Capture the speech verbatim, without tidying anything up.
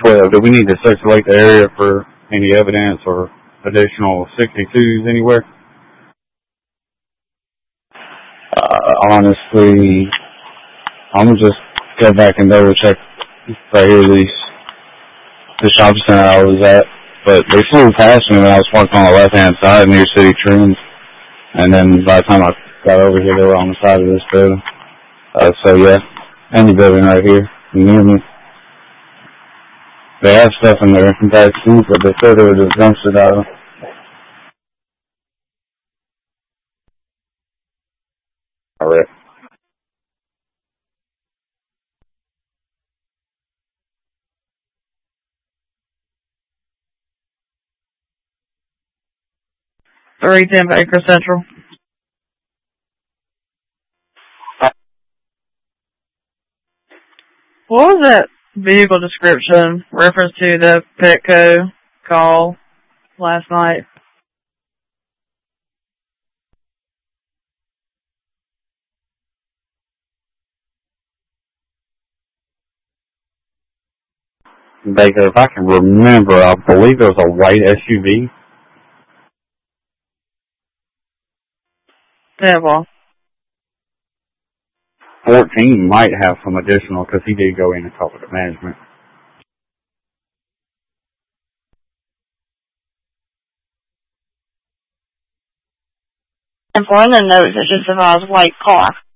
twelve. Do we need to circulate the area for any evidence or additional sixty-twos anywhere? Uh, honestly, I'm gonna just go back and double check right here these the shopping center I was at. But they flew past me when I was parked on the left hand side near City Trends, and then by the time I got over here, they were on the side of this building. Uh, so yeah, any building right here near me. They have stuff in their back seat, but they said they were just dumpster diving. All right. three ten Baker Central. What was that vehicle description reference to the Petco call last night? Baker, if I can remember, I believe it was a white S U V. Yeah, well. fourteen might have some additional because he did go in and talk with the management. And for the notes, it just says white car.